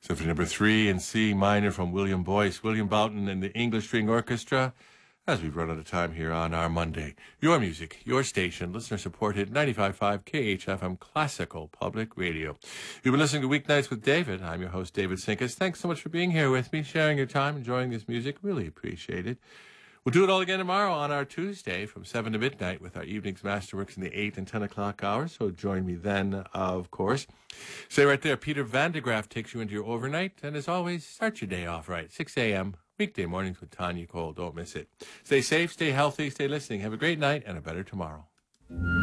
Symphony number 3 in C minor from William Boyce, William Boughton and the English String Orchestra, as we've run out of time here on our Monday. Your music, your station, listener-supported 95.5 KHFM Classical Public Radio. You've been listening to Weeknights with David. I'm your host, David Sinkus. Thanks so much for being here with me, sharing your time, enjoying this music. Really appreciate it. We'll do it all again tomorrow on our Tuesday from 7 to midnight with our evening's masterworks in the 8 and 10 o'clock hours. So join me then, of course. Stay right there. Peter Van de Graaf takes you into your overnight. And as always, start your day off right. 6 a.m. weekday mornings with Tanya Cole. Don't miss it. Stay safe, stay healthy, stay listening. Have a great night and a better tomorrow.